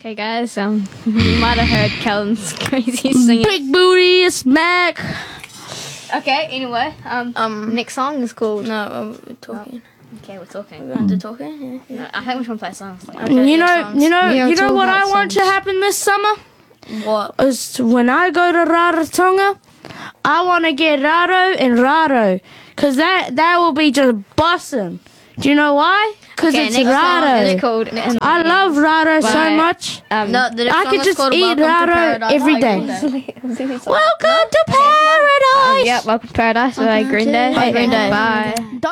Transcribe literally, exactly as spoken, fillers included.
Okay, guys, um, you might have heard Kellen's crazy singing. Big booty smack. Okay, anyway, um, Um, next song is called. No, um, we're talking. Okay, we're talking. We're going to talking. Yeah. No, I think we should play songs. Like, Okay, You know, songs. you know, We are you know talking what about I want to songs. happen this summer What? is when I go to Rarotonga, I want to get Raro and Raro, cause that that will be just bussin'. Do you know why? Cause okay, it's next song is Raro. called. Um, I love Raro so Bye. much. Um, No, the next I song could is just called eat Welcome to Raro Paradise every by day. Green Day. Welcome to paradise. yeah, welcome to Paradise by Green Day. By Green Day. Bye.